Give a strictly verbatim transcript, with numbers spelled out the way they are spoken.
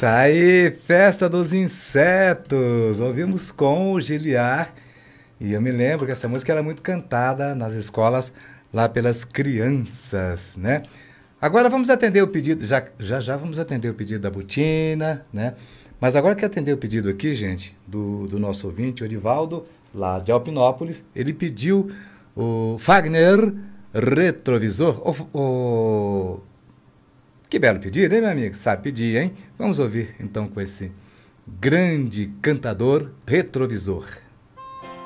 Tá aí, Festa dos Insetos. Ouvimos com o Giliar. E eu me lembro que essa música era muito cantada nas escolas lá pelas crianças, né? Agora vamos atender o pedido, já já, já vamos atender o pedido da Butina, né? Mas agora que atender o pedido aqui, gente, do, do nosso ouvinte, o Edivaldo, lá de Alpinópolis, ele pediu o Fagner Retrovisor. O, o, que belo pedido, hein, meu amigo? Sabe pedir, hein? Vamos ouvir então com esse grande cantador Retrovisor.